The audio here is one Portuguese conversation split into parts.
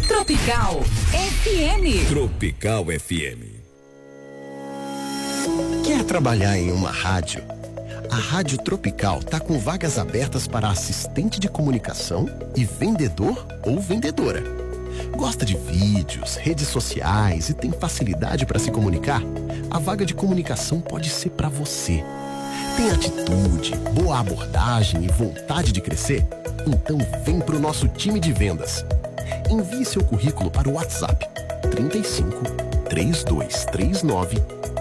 Tropical FM. Tropical FM. Quer trabalhar em uma rádio? A Rádio Tropical tá com vagas abertas para assistente de comunicação e vendedor ou vendedora. Gosta de vídeos, redes sociais e tem facilidade para se comunicar? A vaga de comunicação pode ser para você. Tem atitude, boa abordagem e vontade de crescer? Então vem pro nosso time de vendas. Envie seu currículo para o WhatsApp 35 3239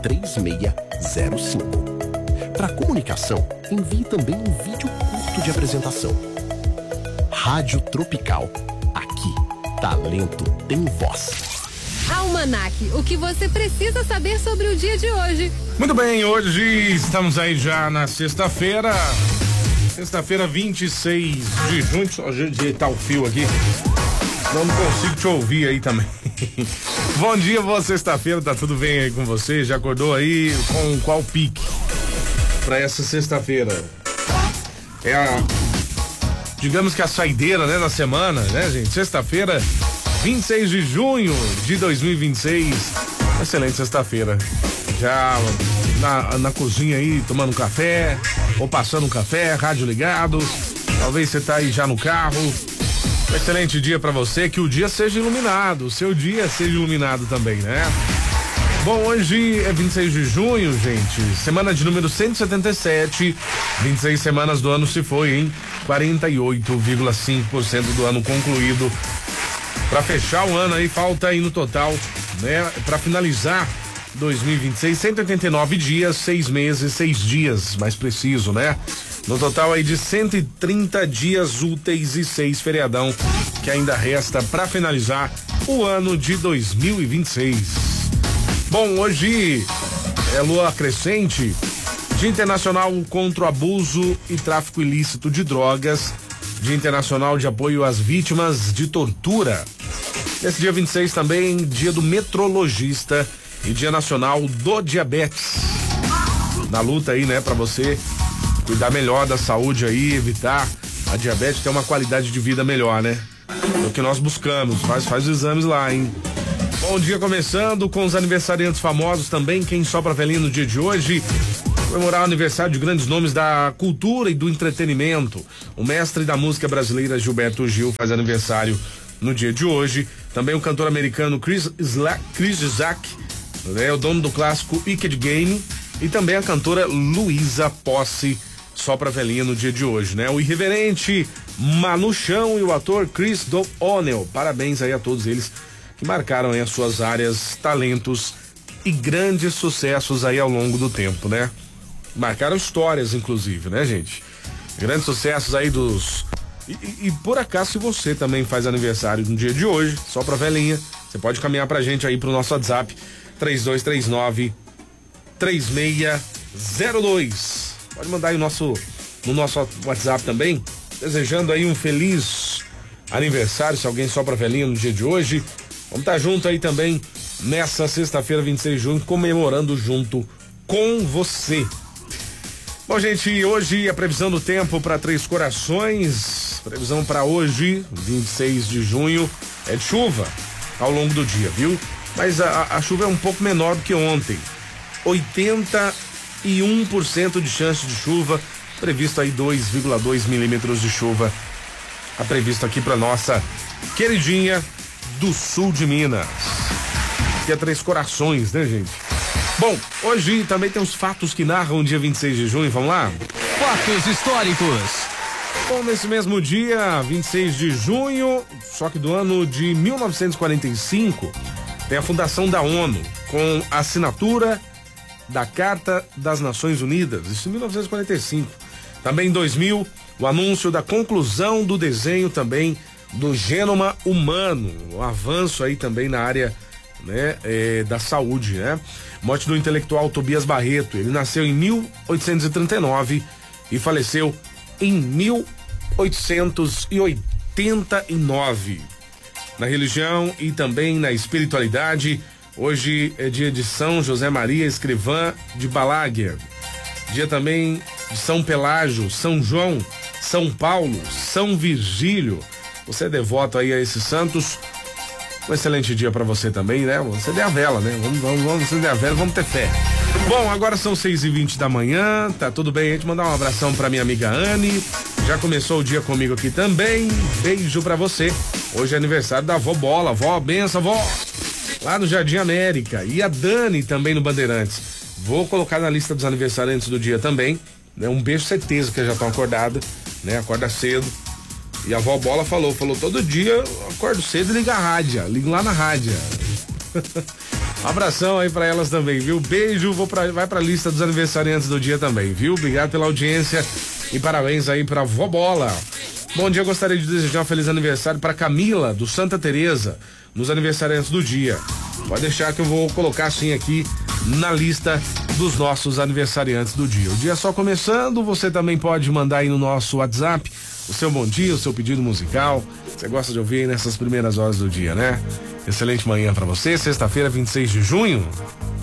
3605. Para comunicação, envie também um vídeo curto de apresentação. Rádio Tropical. Aqui, talento tem voz. Almanac, o que você precisa saber sobre o dia de hoje. Muito bem, hoje estamos aí já na sexta-feira. Sexta-feira, 26 de junho. Só ajeitar o fio aqui. Não consigo te ouvir aí também. Bom dia, boa sexta-feira, tá tudo bem aí com você? Já acordou aí com qual pique pra essa sexta-feira? É a, digamos que a saideira, né, da semana, né, gente? Sexta-feira, 26 de junho de 2026. Excelente sexta-feira. Já na cozinha aí, tomando um café, ou passando um café, rádio ligado. Talvez você tá aí já no carro. Um excelente dia pra você, que o dia seja iluminado, o seu dia seja iluminado também, né? Bom, hoje é 26 de junho, gente, semana de número 177, 26 semanas do ano se foi, hein? 48,5% do ano concluído. Pra fechar o ano aí, falta aí no total, né? Pra finalizar 2026, 189 dias, 6 meses, 6 dias, mais preciso, né? No total aí de 130 dias úteis e 6 feriadão que ainda resta para finalizar o ano de 2026. Bom, hoje é lua crescente, Dia Internacional contra o Abuso e Tráfico Ilícito de Drogas, Dia Internacional de Apoio às Vítimas de Tortura. Nesse dia 26 também, Dia do Metrologista e Dia Nacional do Diabetes. Na luta aí, né, para você cuidar melhor da saúde aí, evitar a diabetes, ter uma qualidade de vida melhor, né? É o que nós buscamos. Faz os exames lá, hein? Bom dia começando com os aniversariantes famosos também. Quem sopra velhinho no dia de hoje? Comemorar o aniversário de grandes nomes da cultura e do entretenimento. O mestre da música brasileira Gilberto Gil faz aniversário no dia de hoje. Também o cantor americano Chris Isaak, né, o dono do clássico Wicked Game. E também a cantora Luísa Posse sopra velhinha no dia de hoje, né? O irreverente Manu Chao e o ator Chris O'Donnell. Parabéns aí a todos eles que marcaram aí as suas áreas, talentos e grandes sucessos aí ao longo do tempo, né? Marcaram histórias, inclusive, né, gente? Grandes sucessos aí dos... E por acaso, se você também faz aniversário no dia de hoje, sopra velhinha, você pode caminhar pra gente aí pro nosso WhatsApp 3239 3602. Pode mandar aí no nosso WhatsApp também, desejando aí um feliz aniversário, se alguém sopra velhinha no dia de hoje. Vamos estar junto aí também nessa sexta-feira, 26 de junho, comemorando junto com você. Bom, gente, hoje a previsão do tempo para Três Corações, previsão para hoje, 26 de junho, é de chuva ao longo do dia, viu? Mas a chuva é um pouco menor do que ontem. 81% de chance de chuva, previsto aí 2,2 milímetros de chuva, tá previsto aqui para nossa queridinha do sul de Minas, que é Três Corações, né, gente? Bom, hoje também tem os fatos que narram o dia 26 de junho, vamos lá? Fatos históricos. Bom, nesse mesmo dia, 26 de junho, só que do ano de 1945, tem a fundação da ONU, com a assinatura da Carta das Nações Unidas, isso em 1945. Também em 2000, o anúncio da conclusão do desenho também do gênoma humano, um avanço aí também na área, né, da saúde, né? Morte do intelectual Tobias Barreto, ele nasceu em 1839 e faleceu em 1889. Na religião e também na espiritualidade, hoje é dia de São José Maria Escrivã de Balaguer, dia também de São Pelágio, São João, São Paulo, São Virgílio. Você é devoto aí a esses santos, Um excelente dia pra você também, né? Vamos acender a vela, né? Vamos acender a vela, vamos ter fé. Bom, agora são 6h20 da manhã, tá tudo bem? A gente mandar um abração pra minha amiga Anne, já começou o dia comigo aqui também, beijo pra você. Hoje é aniversário da vó Bola, vó, benção, vó, lá no Jardim América, e a Dani também no Bandeirantes. Vou colocar na lista dos aniversariantes do dia também, né? Um beijo, certeza que já estão acordadas, né? Acorda cedo. E a vó Bola falou todo dia eu acordo cedo e ligo lá na rádio. Um abração aí pra elas também, viu? Beijo, vai pra lista dos aniversariantes do dia também, viu? Obrigado pela audiência e parabéns aí pra vó Bola. Bom dia, gostaria de desejar um feliz aniversário pra Camila, do Santa Teresa, nos aniversariantes do dia. Pode deixar que eu vou colocar assim aqui na lista dos nossos aniversariantes do dia. O dia só começando, você também pode mandar aí no nosso WhatsApp o seu bom dia, o seu pedido musical. Você gosta de ouvir aí nessas primeiras horas do dia, né? Excelente manhã pra você, sexta-feira, 26 de junho.